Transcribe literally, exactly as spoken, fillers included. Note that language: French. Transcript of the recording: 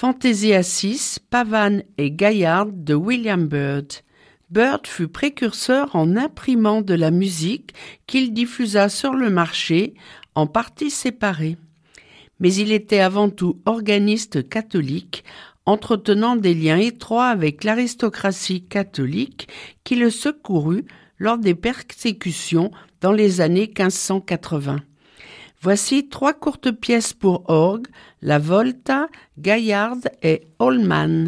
Fantaisie à six, Pavane et Gaillard de William Byrd. Byrd fut précurseur en imprimant de la musique qu'il diffusa sur le marché en parties séparées. Mais il était avant tout organiste catholique, entretenant des liens étroits avec l'aristocratie catholique qui le secourut lors des persécutions dans les années quinze cent quatre-vingts. Voici trois courtes pièces pour orgue, la Volta, Gaillard et Allman.